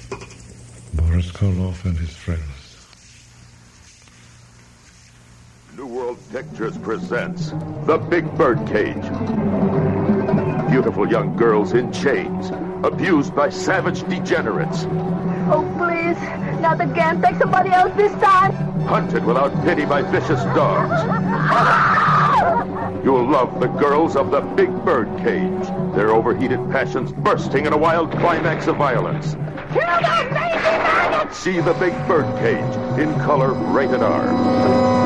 Boris Karloff and his friends. New World Pictures presents The Big Bird Cage. Beautiful young girls in chains, abused by savage degenerates. Oh, please, not again. Take somebody else this time. Hunted without pity by vicious dogs. You'll love the girls of The Big Bird Cage. Their overheated passions bursting in a wild climax of violence. Kill those baby maggots! See The Big Bird Cage, in color, rated R.